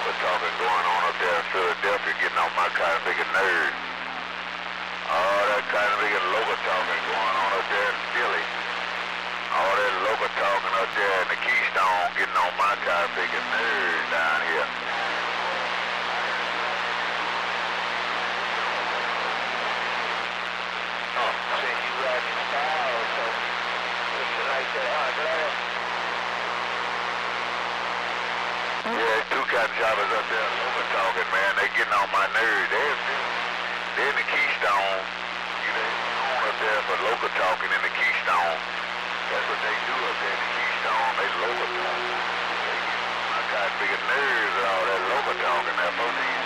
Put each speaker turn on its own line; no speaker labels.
local talking going on up there in Philadelphia, getting on my kind of big nerve. All that kind of big local talking going on up there in Philly. All that local talking up there in the Keystone, getting on my kind of big nerve down here. Yeah, two cotton choppers up there, local talking, man. They getting on my nerves. They're in the Keystone. You know, on up there for local talking in the Keystone. That's what they do up there in the Keystone. They local talking. They get my kind of big nerves and all that local talking. That folks